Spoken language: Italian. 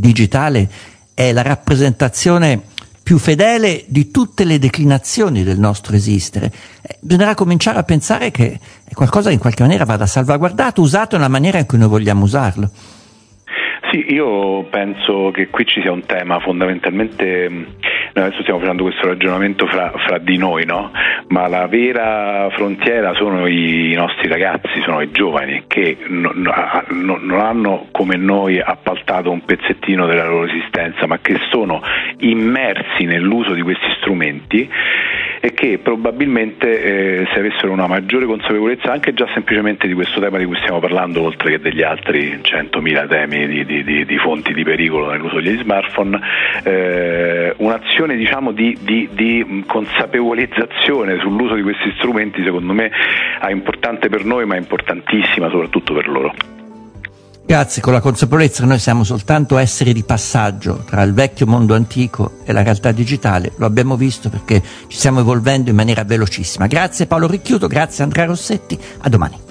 digitale è la rappresentazione più fedele di tutte le declinazioni del nostro esistere. Bisognerà cominciare a pensare che è qualcosa che in qualche maniera vada salvaguardato, usato nella maniera in cui noi vogliamo usarlo. Sì, io penso che qui ci sia un tema fondamentalmente, noi adesso stiamo facendo questo ragionamento fra di noi, no? Ma la vera frontiera sono i nostri ragazzi, sono i giovani che non hanno come noi appaltato un pezzettino della loro esistenza, ma che sono immersi nell'uso di questi strumenti e che probabilmente se avessero una maggiore consapevolezza anche già semplicemente di questo tema di cui stiamo parlando, oltre che degli altri 100.000 temi di fonti di pericolo nell'uso degli smartphone, un'azione diciamo di consapevolezzazione sull'uso di questi strumenti secondo me è importante per noi, ma è importantissima soprattutto per loro. Grazie, con la consapevolezza che noi siamo soltanto esseri di passaggio tra il vecchio mondo antico e la realtà digitale, lo abbiamo visto perché ci stiamo evolvendo in maniera velocissima. Grazie Paolo Ricchiuto, grazie Andrea Rossetti, a domani.